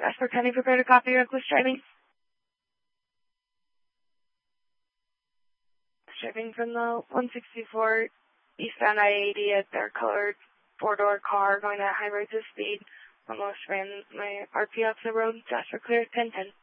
Jasper County, prepare to copy reckless driving. Driving from the 164 eastbound I-80 at their colored four-door car going at high rates of speed. Almost ran my RP off the road. Jasper clear 1010.